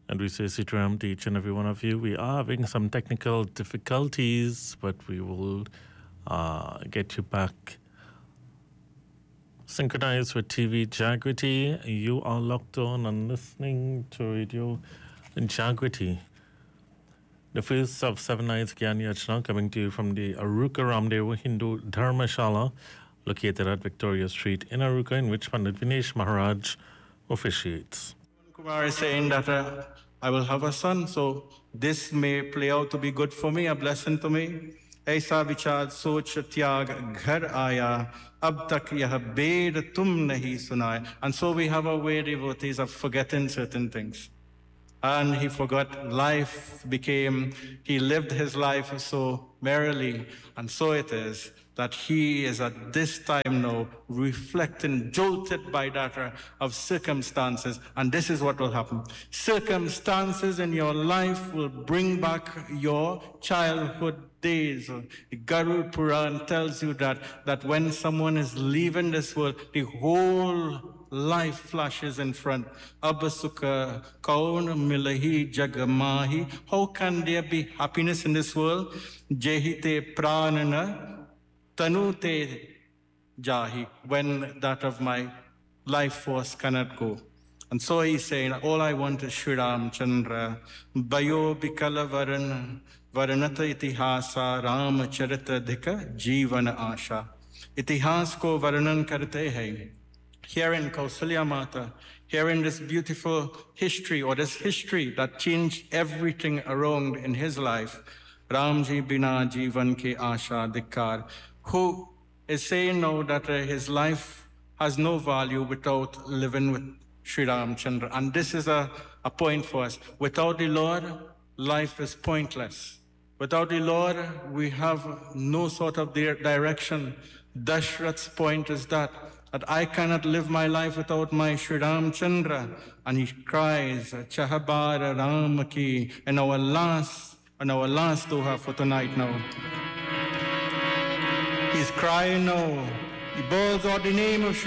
And we say Sitaram to each and every one of you. We are having some technical difficulties, but we will get you back synchronized with TV Jagriti. You are locked on and listening to Radio Jagriti. The Feast of Seven Nights Gyan Yajna coming to you from the Aruka Ramdev Hindu Dharmashala, located at Victoria Street in Aruka, in which Pandit Vinesh Maharaj officiates. Kumar is saying that I will have a son, so this may play out to be good for me, a blessing to me. ऐसा विचार सोच त्याग घर आया अब तक यह बेद तुम नहीं सुनाए. And so we have a way, devotees, of forgetting certain things. And he forgot life he lived his life so merrily. And so it is that he is at this time now reflecting, jolted by that of circumstances. And this is what will happen. Circumstances in your life will bring back your childhood days. Garud Puran tells you that when someone is leaving this world, the whole life flashes in front. Abasukha kaun milahi jagamahi. How can there be happiness in this world? Jehite pranana tanute jahi. When that of my life force cannot go. And so he's saying, all I want is Sri Ram Chandra. Bayo bikala varanata itihasa Ram charita dhika jivana asha. Itihas ko varanan karte hai. Here in Kausalya Mata, here in this beautiful history, or this history that changed everything around in his life, Ramji Bina Jivan Ke Asha Dikar, who is saying now that his life has no value without living with Sri Ram Chandra. And this is a point for us. Without the Lord, life is pointless. Without the Lord, we have no sort of direction. Dashrath's point is that I cannot live my life without my Sri Ram Chandra. And he cries, Chahabara Ram ki, and our last doha for tonight now. He's crying now. He bawls out the name of Sri